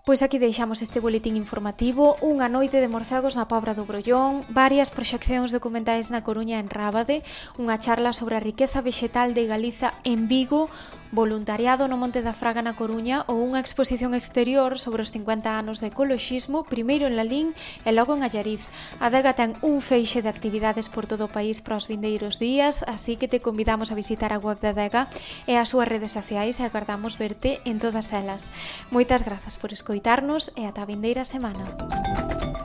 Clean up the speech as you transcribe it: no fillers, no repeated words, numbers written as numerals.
Pois aquí deixamos este boletín informativo, unha noite de morcegos na Pobra do Brollón, varias proxeccións documentais na Coruña en Rábade, unha charla sobre a riqueza vexetal de Galiza en Vigo, voluntariado no Monte da Fraga na Coruña ou unha exposición exterior sobre os 50 anos de ecoloxismo, primeiro en Lalín e logo en Allariz. A adega ten un feixe de actividades por todo o país para os vindeiros días, así que te convidamos a visitar a web da adega e as súas redes sociais e agardamos verte en todas elas. Moitas grazas por escoitarnos e ata a vindeira semana.